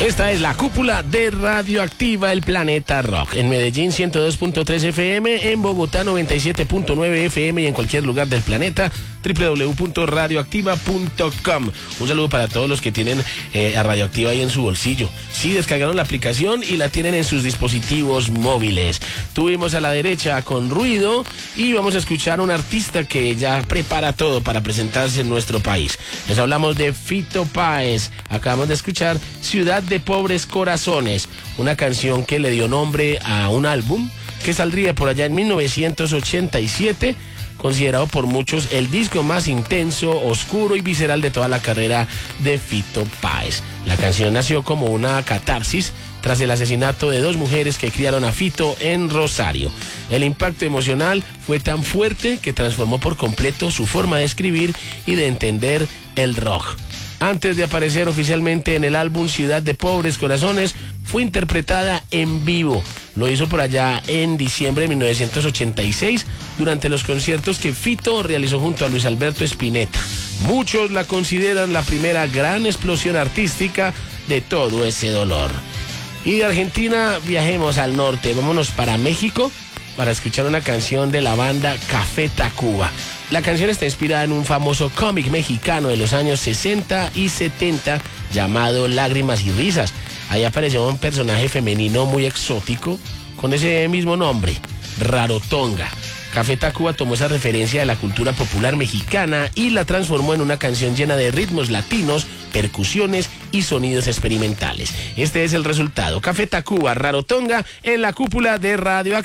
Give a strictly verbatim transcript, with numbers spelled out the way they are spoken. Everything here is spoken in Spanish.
Esta es la cúpula de Radioactiva, el Planeta Rock. En Medellín ciento dos punto tres F M, en Bogotá noventa y siete punto nueve F M y en cualquier lugar del planeta doble u doble u doble u punto radioactiva punto com. Un saludo para todos los que tienen eh, a Radioactiva ahí en su bolsillo. Sí, descargaron la aplicación y la tienen en sus dispositivos móviles. Tuvimos a la derecha Con Ruido y vamos a escuchar a un artista que ya prepara todo para presentarse en nuestro país. Les hablamos de Fito Páez. Acabamos de escuchar Ciudad de Pobres Corazones, una canción que le dio nombre a un álbum que saldría por allá en mil novecientos ochenta y siete, considerado por muchos el disco más intenso, oscuro y visceral de toda la carrera de Fito Páez. La canción nació como una catarsis tras el asesinato de dos mujeres que criaron a Fito en Rosario. El impacto emocional fue tan fuerte que transformó por completo su forma de escribir y de entender el rock. Antes de aparecer oficialmente en el álbum Ciudad de Pobres Corazones, fue interpretada en vivo. Lo hizo por allá en diciembre de mil novecientos ochenta y seis, durante los conciertos que Fito realizó junto a Luis Alberto Spinetta. Muchos la consideran la primera gran explosión artística de todo ese dolor. Y de Argentina viajemos al norte, vámonos para México para escuchar una canción de la banda Café Tacuba. La canción está inspirada en un famoso cómic mexicano de los años sesenta y setenta llamado Lágrimas y Risas. Ahí apareció un personaje femenino muy exótico con ese mismo nombre, Rarotonga. Café Tacuba tomó esa referencia de la cultura popular mexicana y la transformó en una canción llena de ritmos latinos, percusiones y sonidos experimentales. Este es el resultado. Café Tacuba, Rarotonga, en la cúpula de Radio